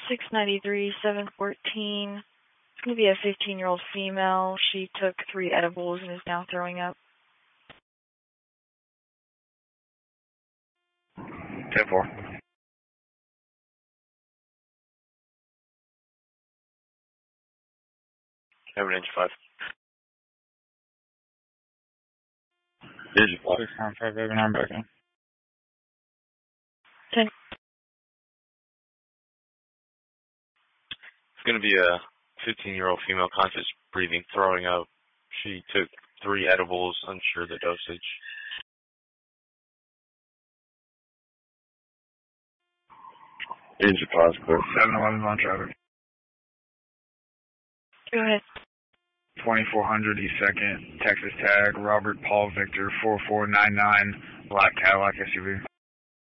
693, 714. It's going to be a 15-year-old female. She took 3 edibles and is now throwing up. 10-4. Over an inch 5. Digit 695, over 9 back in. 10. It's going to be a 15-year-old female, conscious breathing, throwing up. She took 3 edibles, unsure the dosage. Digit 5, clear. 711 on traffic. Go ahead. 2400 East 2nd, Texas tag, Robert Paul Victor 4499, black Cadillac SUV.